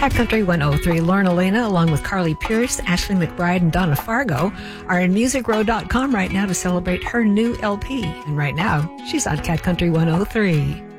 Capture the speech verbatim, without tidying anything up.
Cat Country one oh three. Lauren Elena, along with Carly Pierce, Ashley McBride, and Donna Fargo, are in music row dot com right now to celebrate her new L P. And right now, she's on Cat Country one oh three.